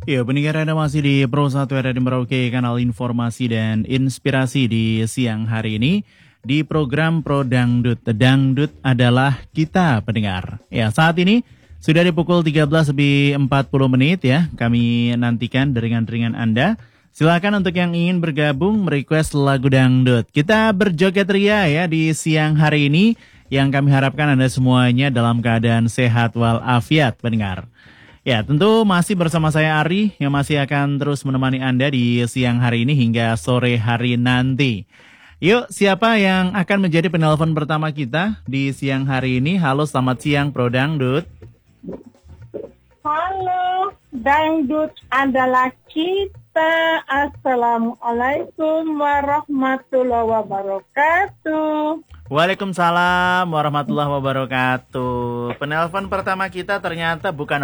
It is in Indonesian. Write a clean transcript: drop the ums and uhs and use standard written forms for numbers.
Ya, pendengar Anda masih di Pro 1 Radio Merauke, kanal informasi dan inspirasi di siang hari ini di program Pro Dangdut. Dangdut adalah kita, pendengar. Ya, saat ini sudah di pukul 13 lebih 40 menit ya. Kami nantikan deringan-deringan Anda. Silakan untuk yang ingin bergabung merequest lagu dangdut. Kita berjoget ria ya di siang hari ini yang kami harapkan Anda semuanya dalam keadaan sehat walafiat, pendengar. Ya, tentu masih bersama saya Ari yang masih akan terus menemani Anda di siang hari ini hingga sore hari nanti. Yuk, siapa yang akan menjadi penelpon pertama kita di siang hari ini? Halo, selamat siang Pro Dangdut. Halo, dangdut adalah kita. Assalamualaikum warahmatullahi wabarakatuh. Waalaikumsalam warahmatullahi wabarakatuh. Penelpon pertama kita ternyata bukan